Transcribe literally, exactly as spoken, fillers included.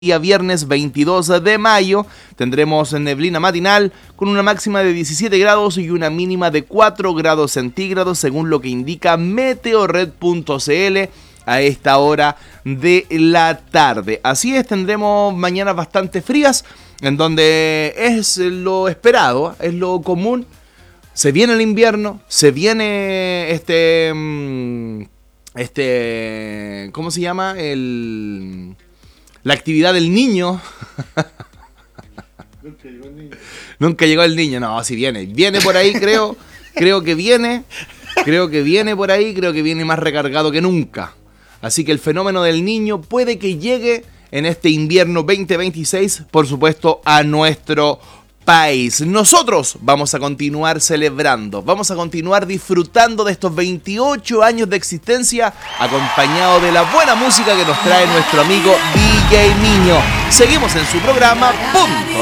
día viernes veintidós de mayo tendremos neblina matinal con una máxima de diecisiete grados y una mínima de cuatro grados centígrados según lo que indica meteorred punto cl a esta hora de la tarde. Así es, tendremos mañanas bastante frías en donde es lo esperado, es lo común. Se viene el invierno, se viene este, este, ¿cómo se llama? El... La actividad del niño. Nunca llegó el niño. Nunca llegó el niño. No, si viene. Viene por ahí, creo. Creo que viene. Creo que viene por ahí. Creo que viene más recargado que nunca. Así que el fenómeno del niño puede que llegue en este invierno veinte veintiséis, por supuesto, a nuestro país. Nosotros vamos a continuar celebrando, vamos a continuar disfrutando de estos veintiocho años de existencia, acompañado de la buena música que nos trae nuestro amigo D J Niño. Seguimos en su programa Punto